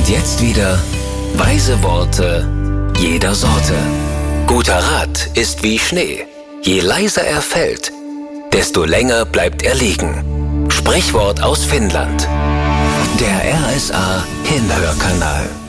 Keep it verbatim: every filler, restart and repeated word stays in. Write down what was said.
Und jetzt wieder weise Worte jeder Sorte. Guter Rat ist wie Schnee. Je leiser er fällt, desto länger bleibt er liegen. Sprichwort aus Finnland. Der R S A Hinhörkanal.